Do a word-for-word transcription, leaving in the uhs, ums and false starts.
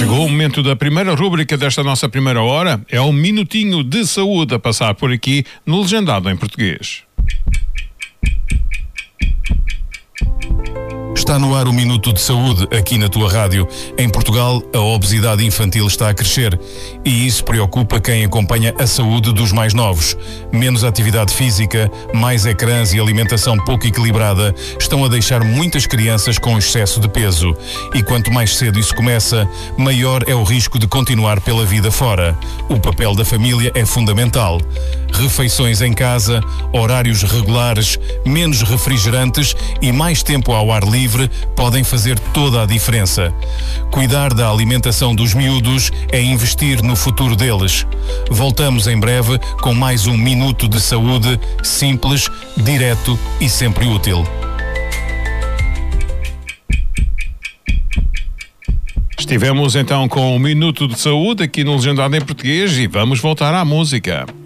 Chegou o momento da primeira rúbrica desta nossa primeira hora. É um minutinho de saúde a passar por aqui no Legendado em Português. Está no ar o Minuto de Saúde, aqui na tua rádio. Em Portugal, a obesidade infantil está a crescer e isso preocupa quem acompanha a saúde dos mais novos. Menos atividade física, mais ecrãs e alimentação pouco equilibrada estão a deixar muitas crianças com excesso de peso. E quanto mais cedo isso começa, maior é o risco de continuar pela vida fora. O papel da família é fundamental. Refeições em casa, horários regulares, menos refrigerantes e mais tempo ao ar livre podem fazer toda a diferença. Cuidar da alimentação dos miúdos é investir no futuro deles. Voltamos em breve com mais um Minuto de Saúde, simples, direto e sempre útil. Estivemos então com o Minuto de Saúde aqui no Legendado em Português e vamos voltar à música.